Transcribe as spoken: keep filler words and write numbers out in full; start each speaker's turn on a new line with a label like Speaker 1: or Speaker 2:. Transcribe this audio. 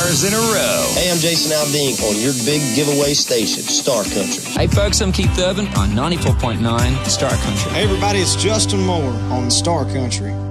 Speaker 1: stars in a row.
Speaker 2: Hey, I'm Jason Aldean on your big giveaway station, Star Country.
Speaker 3: Hey, folks, I'm Keith Urban on ninety-four point nine Star Country.
Speaker 4: Hey, everybody, it's Justin Moore on Star Country.